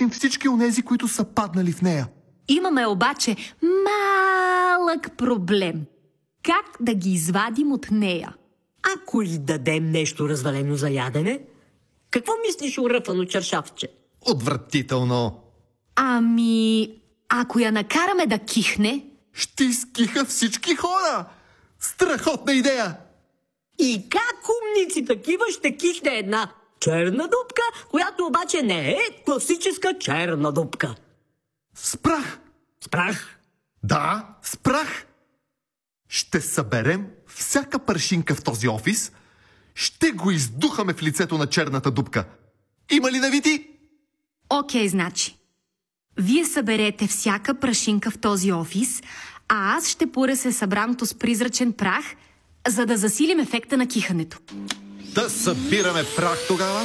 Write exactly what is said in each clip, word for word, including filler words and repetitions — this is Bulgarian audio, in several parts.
изкушим всички онези, които са паднали в нея. Имаме обаче малък проблем. Как да ги извадим от нея? Ако й дадем нещо развалено за ядене? Какво мислиш, уръфано чершавче? Отвратително! Ами, ако я накараме да кихне... Ще изкиха всички хора! Страхотна идея! И как умници такива ще кихне една черна дупка, която обаче не е класическа черна дупка? С прах! С прах? Да, с прах! Ще съберем всяка прашинка в този офис, ще го издухаме в лицето на черната дупка. Има ли навити? Окей, значи. Вие съберете всяка прашинка в този офис, а аз ще поръся събраното с призрачен прах, за да засилим ефекта на кихането. Да събираме прах тогава.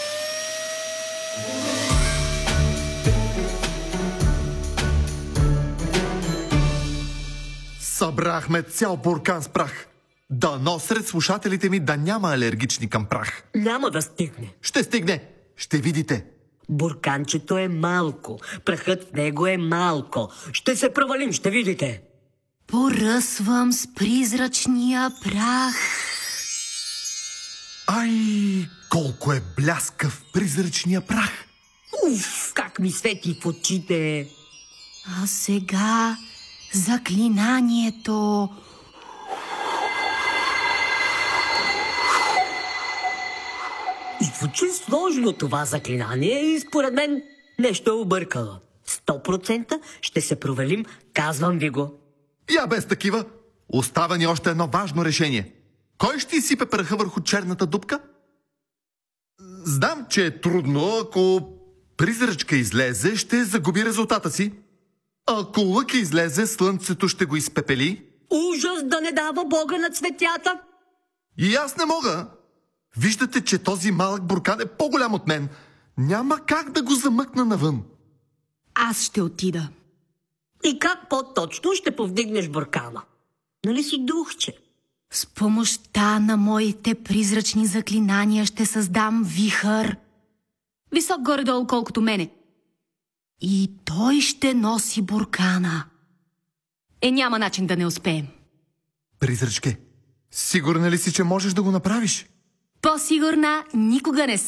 Събрахме цял буркан с прах. Дано сред слушателите ми да няма алергични към прах. Няма да стигне. Ще стигне. Ще видите. Бурканчето е малко. Прахът в него е малко. Ще се провалим, ще видите. Поръсвам с призрачния прах. Ай, колко е бляскав призрачния прах. Уф, как ми свети в очите. А сега заклинанието. И звучи сложно това заклинание и според мен нещо е объркало. Сто процента ще се провалим, казвам ви го. Я без такива. Остава ни още едно важно решение. Кой ще изсипе праха върху черната дупка? Знам, че е трудно. Ако призрачка излезе, ще загуби резултата си. Ако лъка излезе, слънцето ще го изпепели. Ужас да не дава Бога на цветята! И аз не мога. Виждате, че този малък буркан е по-голям от мен. Няма как да го замъкна навън. Аз ще отида. И как по-точно ще повдигнеш буркана? Нали си духче? С помощта на моите призрачни заклинания ще създам вихър. Висок горе-долу колкото мене. И той ще носи буркана. Е, няма начин да не успеем. Призрачке, сигурна ли си, че можеш да го направиш? По-сигурна никога не съм.